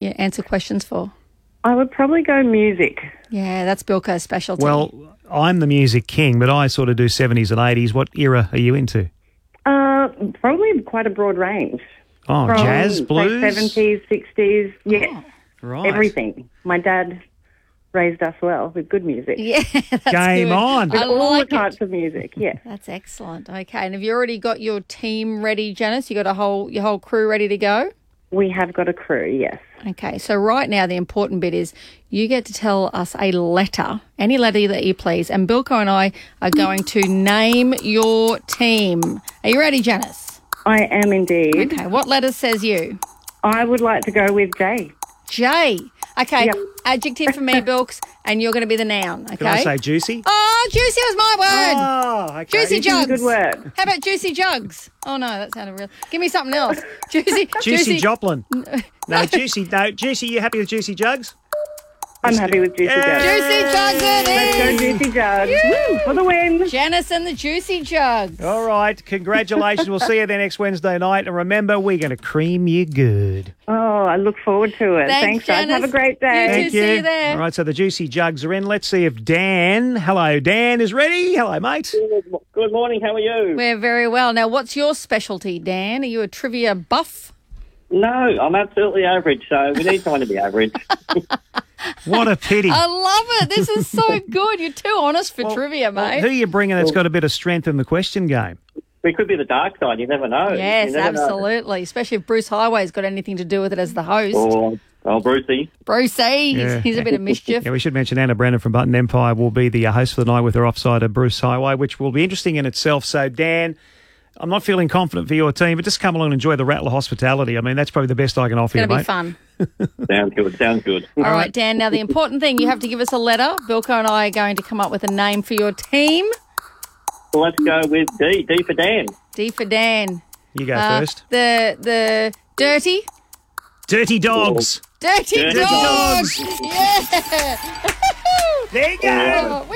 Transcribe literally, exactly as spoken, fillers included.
you answer questions for? I would probably go music. Yeah, that's Bilko's specialty. Well, I'm the music king, but I sort of do seventies and eighties. What era are you into? Uh, probably quite a broad range. Oh, From, jazz, say, blues? seventies, sixties, yeah, Oh, Right. everything. My dad raised us well with good music. yeah, that's Game good. on. I All like the it. types of music, yeah. That's excellent. Okay, and have you already got your team ready, Janice? You got a whole your whole crew ready to go? We have got a crew, yes. Okay, so right now the important bit is you get to tell us a letter, any letter that you please, and Bilko and I are going to name your team. Are you ready, Janice? I am indeed. Okay, what letter says you? I would like to go with Jay. J. Okay, Yep. adjective for me, Bilks, and you're going to be the noun, okay? Can I say juicy? Oh, juicy was my word. Oh, okay. Juicy jugs. Good word. How about juicy jugs? Oh, no, that sounded real. Give me something else. Juicy. Juicy Joplin. No, Juicy. No, Juicy, you happy with Juicy Jugs? I'm happy with Juicy Yeah. Jugs. Juicy jugs it Let's go is. Juicy Jugs. Woo, for the win. Janice and the juicy jugs. All right. Congratulations. We'll see you there next Wednesday night. And remember, we're going to cream you good. Oh, I look forward to it. Thanks, Thanks, guys. Janice. Have a great day. You too. Thank see you there. All right, so the Juicy Jugs are in. Let's see if Dan, hello, Dan is ready. Hello, mate. Good morning, how are you? We're very well. Now, what's your specialty, Dan? Are you a trivia buff? No, I'm absolutely average, so we need someone to be average. What a pity. I love it. This is so good. You're too honest for trivia, mate. Who are you bringing that's got a bit of strength in the question game? We could be the dark side, you never know. Yes, You never know. absolutely. Especially if Bruce Highway's got anything to do with it as the host. Or, oh, Brucey. Brucey, he's, Yeah. he's a bit of mischief. Yeah, we should mention Anna Brennan from Button Empire will be the uh, host for the night with her offsider, Bruce Highway, which will be interesting in itself. So, Dan, I'm not feeling confident for your team, but just come along and enjoy the Rattler hospitality. I mean, that's probably the best I can offer It's you, going to be mate. fun. Sounds good, sounds good. All right, Dan. Now, the important thing, you have to give us a letter. Bilko and I are going to come up with a name for your team. Well, let's go with D, D for Dan. D for Dan. You go Uh, first. The the dirty, Dirty Dogs. dirty, Dirty dogs. Dogs. Yeah. There you go. Oh,